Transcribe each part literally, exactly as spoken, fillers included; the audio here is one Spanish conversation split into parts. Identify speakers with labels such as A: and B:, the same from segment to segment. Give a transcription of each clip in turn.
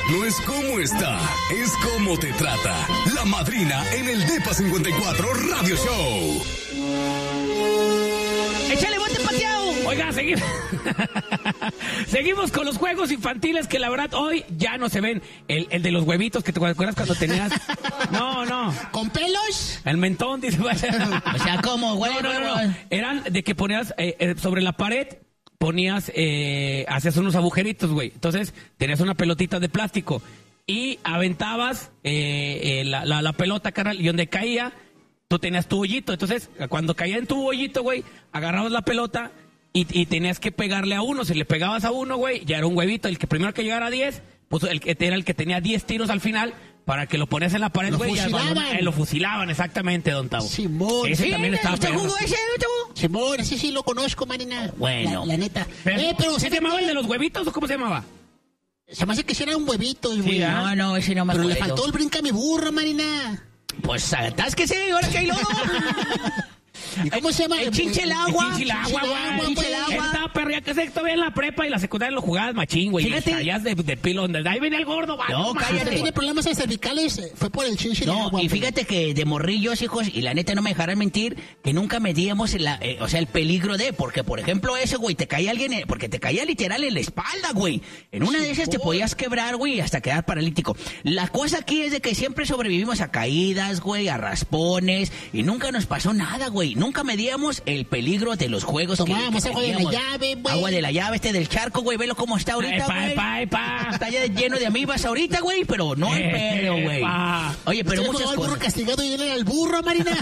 A: No es cómo está, es cómo te trata. La Madrina en el Depa cincuenta y cuatro Radio Show.
B: ¡Échale bote pateado!
C: Oiga, seguimos. Seguimos con los juegos infantiles que la verdad hoy ya no se ven. El, el de los huevitos que te acuerdas cuando tenías. No, no.
B: ¿Con pelos?
C: El mentón, dice.
B: O sea, ¿cómo, güey?
C: No, no, no, no. Eran de que ponías eh, eh, sobre la pared, ponías, eh, hacías unos agujeritos, güey. Entonces, tenías una pelotita de plástico y aventabas eh, eh, la, la, la pelota, carnal, y donde caía, tú tenías tu hoyito. Entonces, cuando caía en tu hoyito, güey, agarrabas la pelota y, y tenías que pegarle a uno. Si le pegabas a uno, güey, ya era un huevito. El que primero que llegara a diez, pues el que era el que tenía diez tiros al final, para que lo pones en la pared, güey.
B: Lo fusilaban.
C: Eh, lo fusilaban, exactamente, don Tavo.
B: Simón.
C: Ese
B: ¿Sí?
C: también estaba
B: ¿Usted
C: perro.
B: jugó ese, don Tavo? Simón, ese sí lo conozco, Marina.
C: Bueno.
B: La, la neta.
C: Pero,
B: eh, pero
C: ¿se llamaba el de los huevitos o cómo se llamaba?
B: Se me hace que sí eran huevitos, güey.
C: Sí,
B: no,
C: ¿ah?
B: no, ese no me
D: Pero
B: acuerdo.
D: le faltó el brinca a mi burro, Marina.
B: Pues atásquese, ahora que hay lodo.
D: ¿Y cómo se llama?
B: El chinche el agua.
C: El chinche el agua, güey.
B: Chinche el agua.
C: Estaba perro, ya que sé, todavía en la prepa y la secundaria lo jugabas machín, güey.
B: Fíjate.
C: Allá de, de pilón, de ahí venía el gordo, va.
B: No,
C: mames,
B: cállate.
C: güey.
D: Tiene problemas en cervicales, eh, fue por el chinche.
B: No,
D: agua,
B: y
D: pues.
B: fíjate que de morrillos, hijos, y la neta no me dejarán mentir, que nunca medíamos la, eh, o sea, el peligro de, porque por ejemplo ese, güey, te caía alguien, eh, porque te caía literal en la espalda, güey. En una de esas te podías quebrar, güey, hasta quedar paralítico. La cosa aquí es de que siempre sobrevivimos a caídas, güey, a raspones, y nunca nos pasó nada, güey. Nunca medíamos el peligro de los juegos.
D: Tomábamos
B: que, que
D: agua de la
B: teníamos.
D: llave, güey.
B: Agua de la llave, este del charco, güey, velo cómo está ahorita,
C: Epa,
B: güey.
C: epa, epa.
B: Está ya lleno de amibas ahorita, güey, pero no hay pedo, güey.
C: Epa.
B: Oye, pero
D: Usted
B: muchas
D: jugaba al burro
B: cosas.
D: castigado y él era el burro, Marina.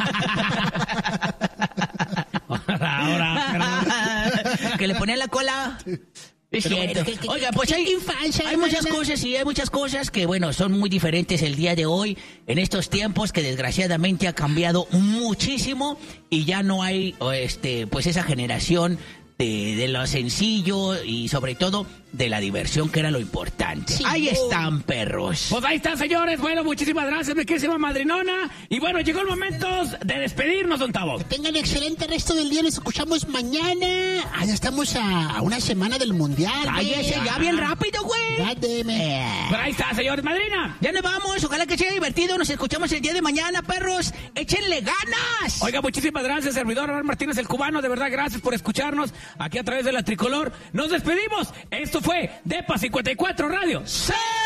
C: Ahora,
B: Que le ponía la cola. Es
D: Pero,
B: cierto.
D: ¿qué- qué-
B: Oiga,
D: qué-
B: pues
D: qué
B: hay,
D: infancia,
B: hay muchas
D: Marina?
B: cosas y hay muchas cosas que, bueno, son muy diferentes el día de hoy, en estos tiempos que desgraciadamente ha cambiado muchísimo y ya no hay, o este, pues esa generación de, de lo sencillo y sobre todo de la diversión, que era lo importante.
D: Sí,
B: Ahí
D: no.
B: están, perros.
C: pues ahí están, señores. Bueno, muchísimas gracias, mi querida madrinona. Y bueno, llegó el momento de despedirnos, don Tavo.
D: Tengan excelente resto del día, nos escuchamos mañana. Ah, ya estamos a, a una semana del mundial.
B: Cállese
D: güey.
B: ya bien rápido, güey.
D: God damn it.
B: Eh.
C: Pues ahí está, señores, madrina.
B: Ya nos vamos, ojalá que sea divertido, nos escuchamos el día de mañana, perros. ¡Échenle ganas!
C: Oiga, muchísimas gracias, servidor Abraham Martínez el Cubano. De verdad, gracias por escucharnos aquí a través de la Tricolor. Nos despedimos. Esto fue Depa cincuenta y cuatro Radio.
B: ¡Sí!